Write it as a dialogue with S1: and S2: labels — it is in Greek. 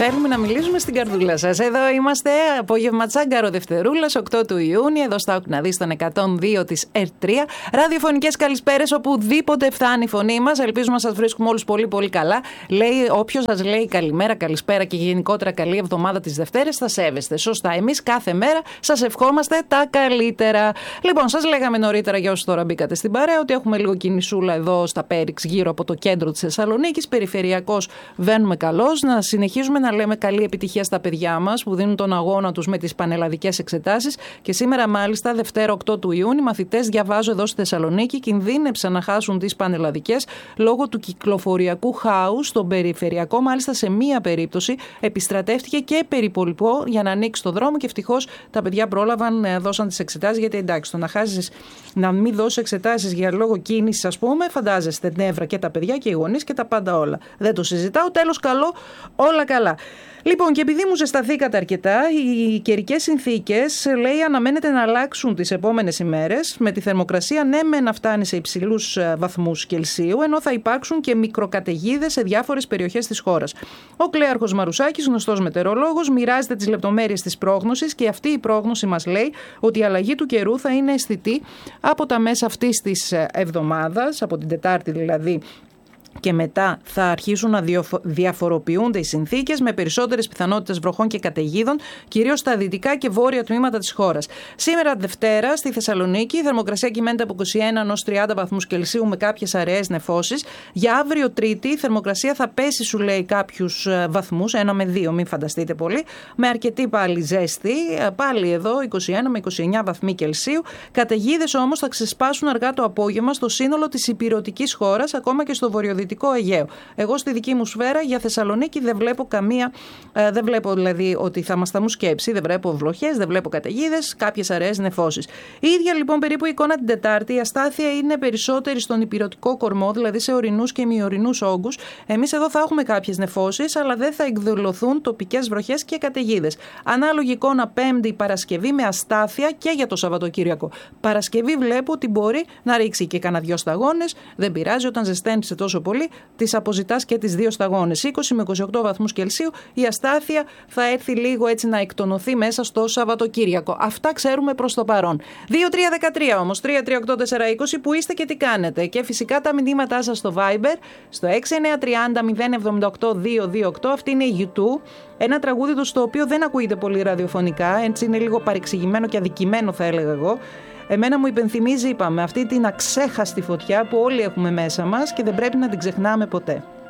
S1: Θέλουμε να μιλήσουμε στην καρδούλα σας. Εδώ είμαστε, απόγευμα Τσάγκαρο Δευτερούλας, 8 του Ιούνιου, εδώ στα Οκναδί, στον 102 της ΕΡΤ3. Ραδιοφωνικές καλησπέρες, οπουδήποτε φτάνει η φωνή μας. Ελπίζουμε να σας βρίσκουμε όλους πολύ πολύ καλά. Λέει, όποιος σας λέει καλημέρα, καλησπέρα και γενικότερα καλή εβδομάδα τις Δευτέρες, θα σέβεστε. Σωστά, εμείς κάθε μέρα σας ευχόμαστε τα καλύτερα. Λοιπόν, σας λέγαμε νωρίτερα για όσους τώρα μπήκατε στην παρέα ότι έχουμε λίγο κινησούλα εδώ στα Πέριξ, γύρω από το κέντρο της Θεσσαλονίκης. Περιφερειακώς βαίνουμε καλώς. Να συνεχίζουμε να λέμε καλή επιτυχία στα παιδιά μας που δίνουν τον αγώνα τους με τις πανελλαδικές εξετάσεις. Και σήμερα, μάλιστα, Δευτέρα 8 του Ιούνιου, μαθητές, διαβάζω εδώ στη Θεσσαλονίκη, κινδύνεψαν να χάσουν τις πανελλαδικές λόγω του κυκλοφοριακού χάους στον περιφερειακό. Μάλιστα, σε μία περίπτωση επιστρατεύτηκε και περιπολικό για να ανοίξει το δρόμο και ευτυχώς τα παιδιά πρόλαβαν, δώσαν τις εξετάσεις. Γιατί εντάξει, το να μην δώσει εξετάσεις για λόγω κίνησης, ας πούμε, φαντάζεστε νεύρα και τα παιδιά και οι γονείς και τα πάντα όλα. Δεν το συζητάω. Τέλος, καλό, όλα καλά. Λοιπόν, και επειδή μου ζεσταθήκατε αρκετά, οι καιρικές συνθήκες, λέει, αναμένεται να αλλάξουν τις επόμενες ημέρες, με τη θερμοκρασία να φτάνει σε υψηλούς βαθμούς Κελσίου, ενώ θα υπάρξουν και μικροκαταιγίδες σε διάφορες περιοχές της χώρας. Ο Κλέαρχος Μαρουσάκης, γνωστός μετεωρολόγος, μοιράζεται τις λεπτομέρειες της πρόγνωσης και αυτή η πρόγνωση μας λέει ότι η αλλαγή του καιρού θα είναι αισθητή από τα μέσα αυτής της εβδομάδας, από την Τετάρτη δηλαδή, και μετά θα αρχίσουν να διαφοροποιούνται οι συνθήκες με περισσότερες πιθανότητες βροχών και καταιγίδων, κυρίως στα δυτικά και βόρεια τμήματα της χώρας. Σήμερα Δευτέρα στη Θεσσαλονίκη η θερμοκρασία κυμαίνεται από 21 έως 30 βαθμούς Κελσίου με κάποιες αραιές νεφώσεις. Για αύριο Τρίτη η θερμοκρασία θα πέσει, σου λέει, κάποιους βαθμούς, 1 με 2, μην φανταστείτε πολύ, με αρκετή πάλι ζέστη, πάλι εδώ 21 με 29 βαθμοί Κελσίου. Καταιγίδες όμως θα ξεσπάσουν αργά το απόγευμα στο σύνολο της ηπειρωτικής χώρας, ακόμα και στο βορειοδυτικό Αιγαίο. Εγώ στη δική μου σφαίρα για Θεσσαλονίκη δεν βλέπω δεν βλέπω δηλαδή ότι θα μας τα μου σκέψει, δεν βλέπω βλοχές, δεν βλέπω καταιγίδες, κάποιες αραιές νεφώσεις. Η ίδια λοιπόν περίπου εικόνα την Τετάρτη, η αστάθεια είναι περισσότερη στον ηπειρωτικό κορμό, δηλαδή σε ορεινούς και μειορεινούς όγκους. Εμείς εδώ θα έχουμε κάποιες νεφώσεις, αλλά δεν θα εκδηλωθούν τοπικές βροχές και καταιγίδες. Ανάλογη εικόνα Πέμπτη, Παρασκευή με αστάθεια και για το Σαββατοκύριακο. Παρασκευή βλέπω ότι μπορεί να ρίξει και κανένα 2 σταγόνες, δεν πειράζει, όταν ζεσταίνεσαι τόσο πολύ, τις αποζητάς και τις 2 σταγόνες. 20 με 28 βαθμούς Κελσίου, η αστάθεια θα έρθει λίγο έτσι να εκτονωθεί μέσα στο Σαββατοκύριακο. Αυτά ξέρουμε προς το παρόν. 2-3-13 όμως, 3-3-8-4-20, που είστε και τι κάνετε. Και φυσικά τα μηνύματά σας στο Viber, στο 6930-078-228. Αυτή είναι η YouTube. Ένα τραγούδι το στο οποίο δεν ακούγεται πολύ ραδιοφωνικά, έτσι είναι λίγο παρεξηγημένο και αδικημένο, θα έλεγα εγώ. Εμένα μου υπενθυμίζει, είπαμε, αυτή την αξέχαστη φωτιά που όλοι έχουμε μέσα μας και δεν πρέπει να την ξεχνάμε ποτέ.